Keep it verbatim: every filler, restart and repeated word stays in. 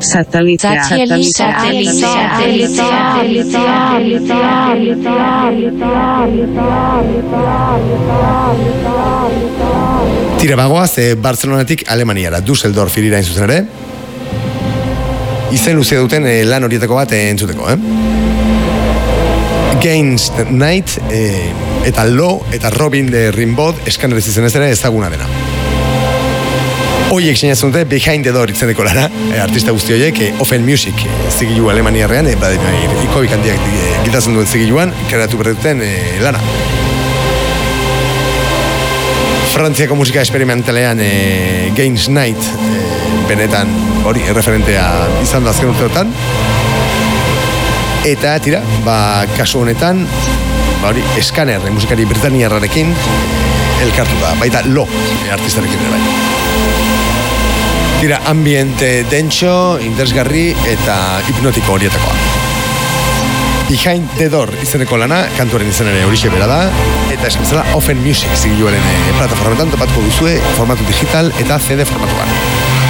Satelitea, Tira bagoaz, e, Barcelonatik Alemaniara, Düsseldorf irira zuzen ere. Izen luzea duten e, lan horietako bat e, entzuteko, eh? Against Night e, eta Lo eta Robin de Rimbaud eskanerez izenez ere ezaguna dena. Oiek sinatzen dute Behind the Door itzeneko lana, e, artista guzti horiek, e, Offen Music e, zigilu Alemaniarrean, e, bada, e, ikobik handiak e, gitatzen duen zigiluan, kreatu berretuten e, lana. Frantziako musika esperimentalean e, Games Night e, benetan hori erreferentea izan da azken urteotan. Eta tira, ba, kasu honetan, ba hori, Scanner, musikari britaniarrarekin elkartu da, baita Lo, e, artistarekin ere bai. Tira, ambiente dentxo, interesgarri eta hipnotiko horietakoa. Behind the Door izeneko lana, kantuaren izen ere horixe bera da, eta esan bezala Offen Music zigiluaren e, plataformetan topatuko duzue formatu digital eta C D formatuan.